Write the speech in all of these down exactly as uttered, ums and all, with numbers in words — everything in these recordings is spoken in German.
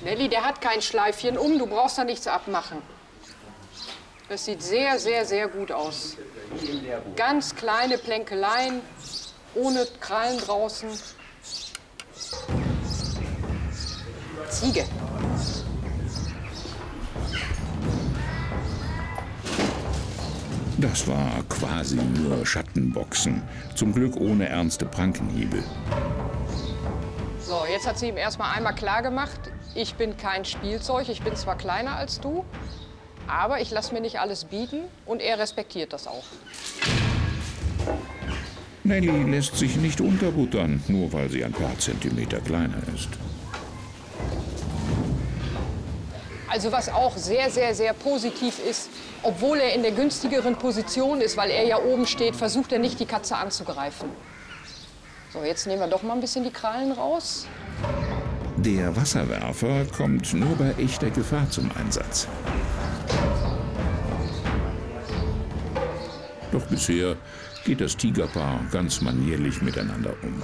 Nelly, der hat kein Schleifchen um, du brauchst da nichts abmachen. Das sieht sehr, sehr, sehr gut aus. Ganz kleine Plänkeleien, ohne Krallen draußen. Ziege. Das war quasi nur Schattenboxen. Zum Glück ohne ernste Prankenhiebe. So, jetzt hat sie ihm erstmal einmal klar gemacht, ich bin kein Spielzeug, ich bin zwar kleiner als du, aber ich lasse mir nicht alles bieten und er respektiert das auch. Nelly lässt sich nicht unterbuttern, nur weil sie ein paar Zentimeter kleiner ist. Also was auch sehr, sehr, sehr positiv ist, obwohl er in der günstigeren Position ist, weil er ja oben steht, versucht er nicht, die Katze anzugreifen. So, jetzt nehmen wir doch mal ein bisschen die Krallen raus. Der Wasserwerfer kommt nur bei echter Gefahr zum Einsatz. Doch bisher geht das Tigerpaar ganz manierlich miteinander um.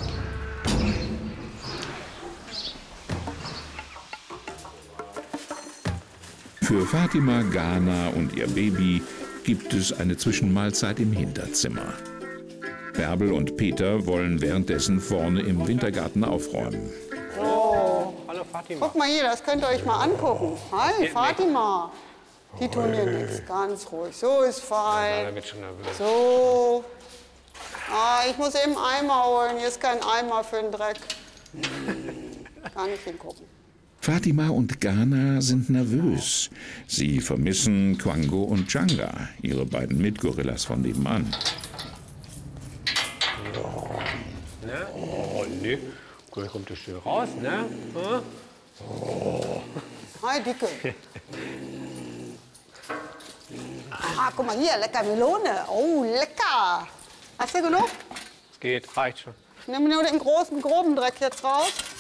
Für Fatima, Ghana und ihr Baby gibt es eine Zwischenmahlzeit im Hinterzimmer. Bärbel und Peter wollen währenddessen vorne im Wintergarten aufräumen. Oh, hallo Fatima. Guck mal hier, das könnt ihr euch mal angucken. Hi, Fatima. Die tun dir nichts, ganz ruhig. So ist fein. Da wird schon nervös. So. Ah, ich muss eben einen Eimer holen. Hier ist kein Eimer für den Dreck. Gar nicht hingucken. Fatima und Ghana sind nervös. Sie vermissen Quango und Djanga, ihre beiden Mitgorillas von nebenan. Ne? Oh, ne? Gleich kommt das schön raus, ne? Hm? Oh. Hi, Dicke. Ah, guck mal hier, lecker Melone. Oh, lecker. Hast du genug? Es geht, reicht schon. Ich nehme nur den großen, groben Dreck jetzt raus.